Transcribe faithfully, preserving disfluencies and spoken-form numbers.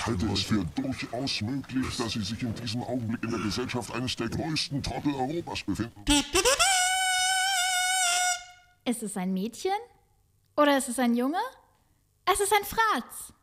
Ich halte es für durchaus möglich, dass Sie sich in diesem Augenblick in der Gesellschaft eines der größten Trottel Europas befinden. Ist es ein Mädchen? Oder ist es ein Junge? Es ist ein Fratz.